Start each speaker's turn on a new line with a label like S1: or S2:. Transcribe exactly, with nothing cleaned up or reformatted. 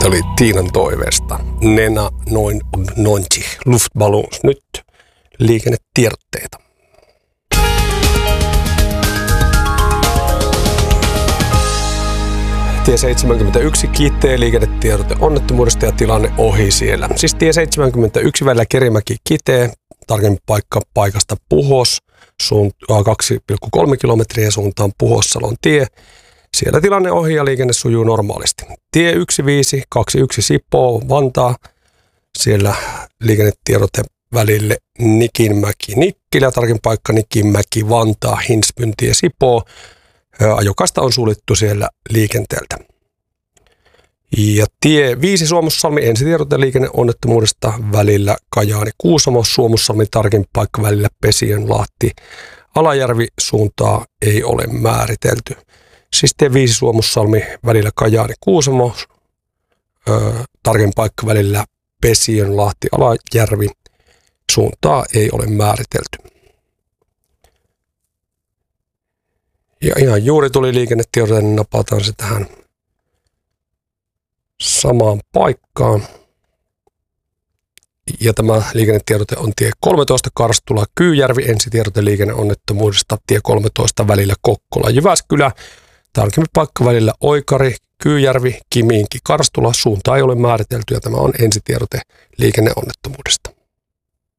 S1: Se oli Tiinan toiveesta. Nena noin nonchi Luftballons. Nyt liikennetiedotteita. Tie seitsemänkymmentäyksi kiittee liikennetiedote onnettomuudesta ja tilanne ohi siellä. Siis tie seitsemänkymmentäyksi välillä Kerimäki Kitee, tarkemmin paikka paikasta Puhos, suuntaan kaksi pilkku kolme kilometriä suuntaan Puhossalon tie. Siellä tilanne ohi ja liikenne sujuu normaalisti. Tie yksi viisi kaksikymmentäyksi Sipoo, Vantaa. Siellä liikennetiedote välille Nikinmäki Nikkilä, tarkin paikka Nikinmäki Vantaa, Hinsmyntie Sipoo. Ajokasta on suljettu siellä liikenteeltä. Ja tie viisi Suomussalmi, ensitiedote liikenneonnettomuudesta välillä Kajaani Kuusamo, Suomussalmi tarkin paikka välillä Pesiönlahti, Alajärvi suuntaa ei ole määritelty. Siis tie viisi Suomussalmi välillä Kajaani Kuusamo, tarkin paikka välillä Pesiönlahti, Alajärvi suuntaa ei ole määritelty. Ja ihan juuri tuli liikennetiedote, niin napataan se tähän samaan paikkaan. Ja tämä liikennetiedote on tie kolmetoista Karstula Kyyjärvi, ensitiedote liikenneonnettomuudesta tie kolmetoista välillä Kokkola Jyväskylä. Tarkemmin paikka välillä Oikari, Kyyjärvi, Kimiinki, Karstula. Suunta ei ole määritelty ja tämä on ensitiedote liikenneonnettomuudesta.